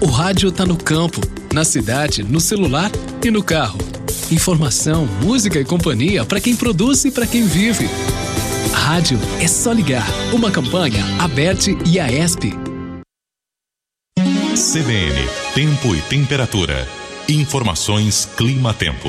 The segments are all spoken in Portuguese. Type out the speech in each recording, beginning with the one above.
O rádio tá no campo, na cidade, no celular e no carro. Informação, música e companhia para quem produz e para quem vive. Rádio é só ligar. Uma campanha Aberte e Aesp. CBN, tempo e temperatura. Informações Clima-Tempo.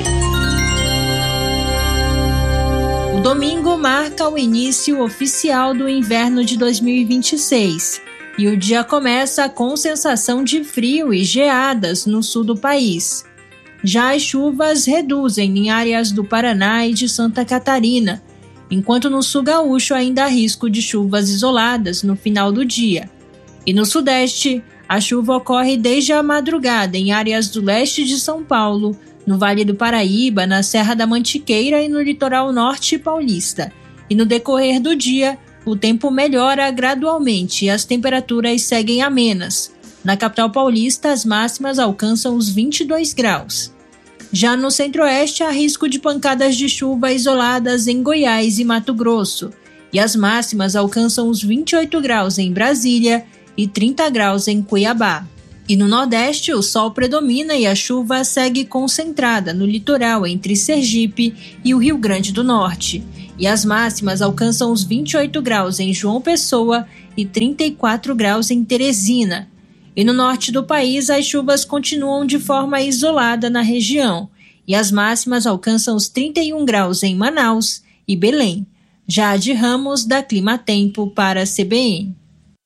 O domingo marca o início oficial do inverno de 2026 e o dia começa com sensação de frio e geadas no sul do país. Já as chuvas reduzem em áreas do Paraná e de Santa Catarina, enquanto no sul gaúcho ainda há risco de chuvas isoladas no final do dia. E no sudeste, a chuva ocorre desde a madrugada em áreas do leste de São Paulo, no Vale do Paraíba, na Serra da Mantiqueira e no litoral norte paulista. E no decorrer do dia, o tempo melhora gradualmente e as temperaturas seguem amenas. Na capital paulista, as máximas alcançam os 22 graus. Já no centro-oeste, há risco de pancadas de chuva isoladas em Goiás e Mato Grosso. E as máximas alcançam os 28 graus em Brasília e 30 graus em Cuiabá. E no Nordeste, o sol predomina e a chuva segue concentrada no litoral entre Sergipe e o Rio Grande do Norte. E as máximas alcançam os 28 graus em João Pessoa e 34 graus em Teresina. E no norte do país, as chuvas continuam de forma isolada na região. E as máximas alcançam os 31 graus em Manaus e Belém. Jade Ramos, da Clima-Tempo, para a CBN.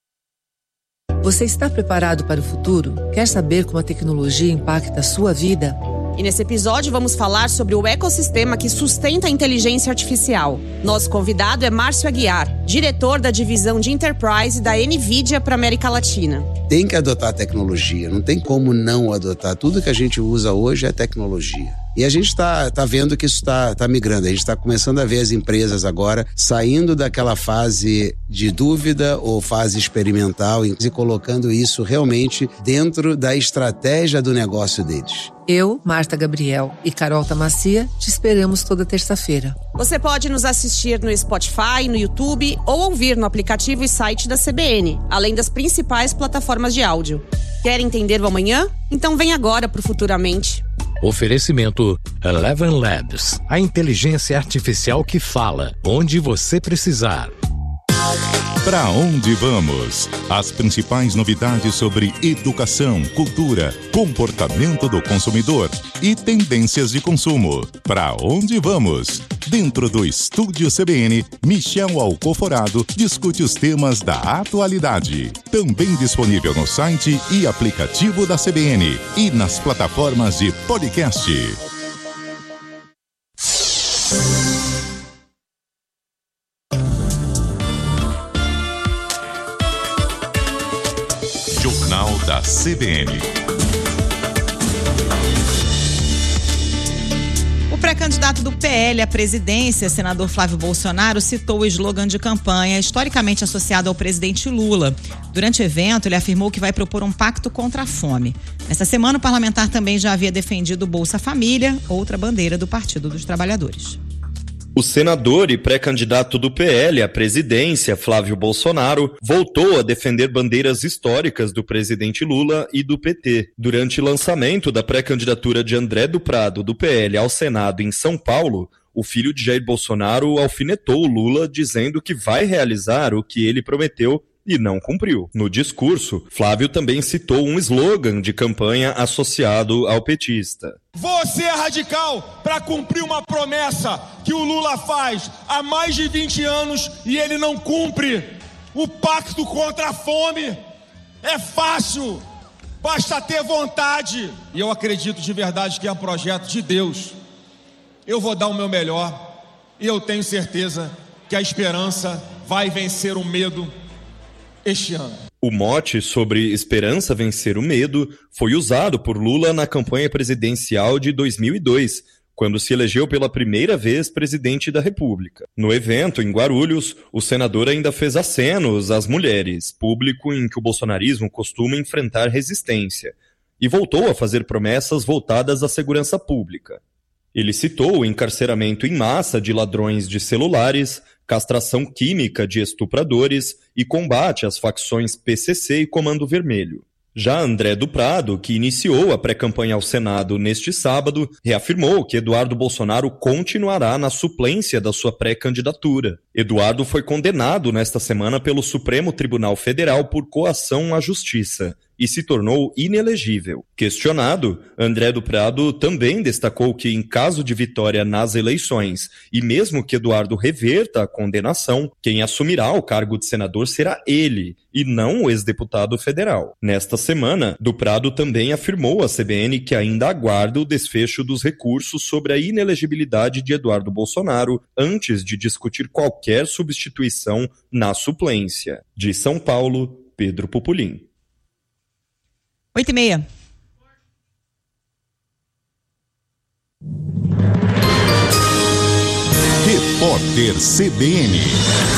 Você está preparado para o futuro? Quer saber como a tecnologia impacta a sua vida? E nesse episódio vamos falar sobre o ecossistema que sustenta a inteligência artificial. Nosso convidado é Márcio Aguiar, diretor da divisão de Enterprise da NVIDIA para a América Latina. Tem que adotar tecnologia, não tem como não adotar. Tudo que a gente usa hoje é tecnologia. E a gente está vendo que isso está migrando. A gente está começando a ver as empresas agora saindo daquela fase de dúvida ou fase experimental e colocando isso realmente dentro da estratégia do negócio deles. Eu, Marta Gabriel e Carol Tamacia te esperamos toda terça-feira. Você pode nos assistir no Spotify, no YouTube ou ouvir no aplicativo e site da CBN, além das principais plataformas de áudio. Quer entender o amanhã? Então vem agora pro Futuramente. Oferecimento Eleven Labs, a inteligência artificial que fala onde você precisar. Pra onde vamos? As principais novidades sobre educação, cultura, comportamento do consumidor e tendências de consumo. Pra onde vamos? Dentro do Estúdio CBN, Michel Alcoforado discute os temas da atualidade. Também disponível no site e aplicativo da CBN e nas plataformas de podcast. Jornal da CBN. O pré-candidato do PL à presidência, senador Flávio Bolsonaro, citou o slogan de campanha historicamente associado ao presidente Lula. Durante o evento, ele afirmou que vai propor um pacto contra a fome. Nesta semana, o parlamentar também já havia defendido o Bolsa Família, outra bandeira do Partido dos Trabalhadores. O senador e pré-candidato do PL à presidência, Flávio Bolsonaro, voltou a defender bandeiras históricas do presidente Lula e do PT. Durante o lançamento da pré-candidatura de André do Prado, do PL, ao Senado em São Paulo, o filho de Jair Bolsonaro alfinetou o Lula, dizendo que vai realizar o que ele prometeu e não cumpriu. No discurso, Flávio também citou um slogan de campanha associado ao petista. Você é radical para cumprir uma promessa que o Lula faz há mais de 20 anos e ele não cumpre. O pacto contra a fome é fácil, basta ter vontade. E eu acredito de verdade que é um projeto de Deus. Eu vou dar o meu melhor e eu tenho certeza que a esperança vai vencer o medo este ano. O mote sobre esperança vencer o medo foi usado por Lula na campanha presidencial de 2002, quando se elegeu pela primeira vez presidente da República. No evento, em Guarulhos, o senador ainda fez acenos às mulheres, público em que o bolsonarismo costuma enfrentar resistência, e voltou a fazer promessas voltadas à segurança pública. Ele citou o encarceramento em massa de ladrões de celulares, castração química de estupradores e combate às facções PCC e Comando Vermelho. Já André do Prado, que iniciou a pré-campanha ao Senado neste sábado, reafirmou que Eduardo Bolsonaro continuará na suplência da sua pré-candidatura. Eduardo foi condenado nesta semana pelo Supremo Tribunal Federal por coação à justiça e se tornou inelegível. Questionado, André do Prado também destacou que, em caso de vitória nas eleições, e mesmo que Eduardo reverta a condenação, quem assumirá o cargo de senador será ele, e não o ex-deputado federal. Nesta semana, do Prado também afirmou à CBN que ainda aguarda o desfecho dos recursos sobre a inelegibilidade de Eduardo Bolsonaro antes de discutir qualquer substituição na suplência. De São Paulo, Pedro Pupulim. 8h30. Repórter CBN.